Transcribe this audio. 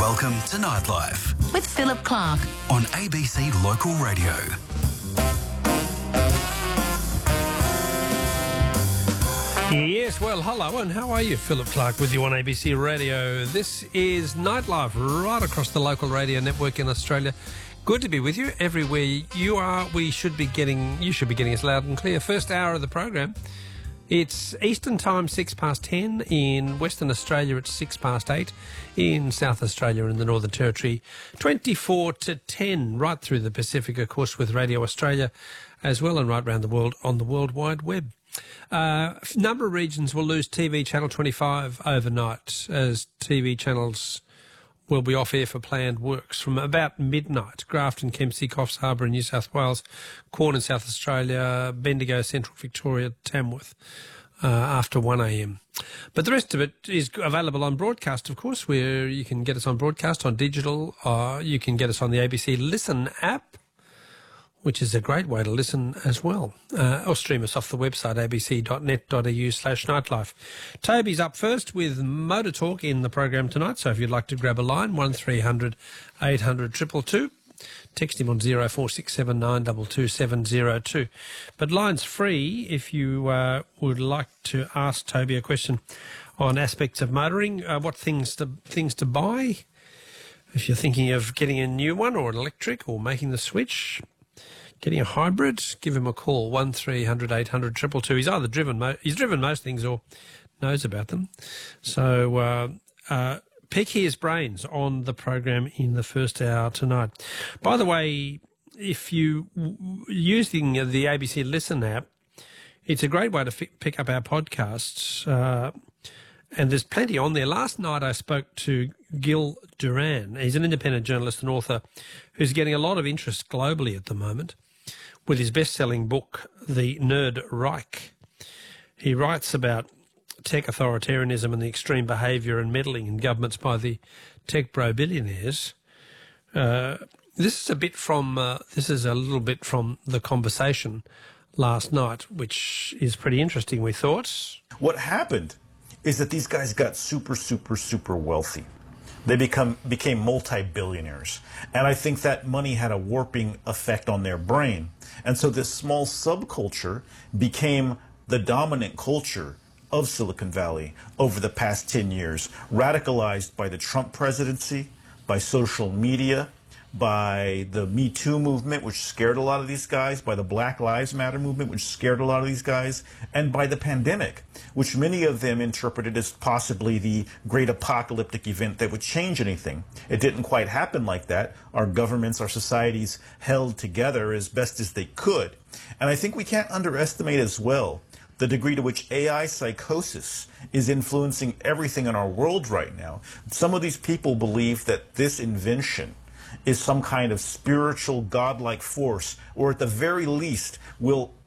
Welcome to Nightlife with Philip Clark on ABC Local Radio. Yes, well, hello, and how are you? Philip Clark with you on ABC Radio. This is Nightlife right across the local radio network in Australia. Good to be with you everywhere you are. You should be getting us loud and clear. First hour of the program. It's Eastern Time, 10:06. In Western Australia, it's 8:06. In South Australia and the Northern Territory, 24 to 10, right through the Pacific, of course, with Radio Australia as well, and right around the world on the World Wide Web. A number of regions will lose TV Channel 25 overnight, as TV channels will be off air for planned works from about midnight. Grafton, Kempsey, Coffs Harbour in New South Wales, Corn in South Australia, Bendigo, Central Victoria, Tamworth after 1 a.m. But the rest of it is available on broadcast, of course, where you can get us on broadcast, on digital, you can get us on the ABC Listen app, which is a great way to listen as well, or stream us off the website abc.net.au/nightlife. Toby's up first with Motor Talk in the program tonight, so if you'd like to grab a line, 1300 800 222. Text him on 0467 702. But line's free if you would like to ask Toby a question on aspects of motoring, what things to buy, if you're thinking of getting a new one or an electric or making the switch. Getting a hybrid, give him a call, 1300 800 222. He's either driven most things or knows about them. So pick his brains on the program in the first hour tonight. By the way, if you using the ABC Listen app, it's a great way to pick up our podcasts, and there's plenty on there. Last night I spoke to Gil Duran. He's an independent journalist and author who's getting a lot of interest globally at the moment with his best-selling book, The Nerd Reich. He writes about tech authoritarianism and the extreme behaviour and meddling in governments by the tech bro billionaires. This is a little bit from the conversation last night, which is pretty interesting, we thought. What happened is that these guys got super, super, super wealthy. They became multi-billionaires. And I think that money had a warping effect on their brain. And so this small subculture became the dominant culture of Silicon Valley over the past 10 years, radicalized by the Trump presidency, by social media, by the Me Too movement, which scared a lot of these guys, by the Black Lives Matter movement, which scared a lot of these guys, and by the pandemic, which many of them interpreted as possibly the great apocalyptic event that would change anything. It didn't quite happen like that. Our governments, our societies held together as best as they could. And I think we can't underestimate as well the degree to which AI psychosis is influencing everything in our world right now. Some of these people believe that this invention is some kind of spiritual, godlike force, or at the very least will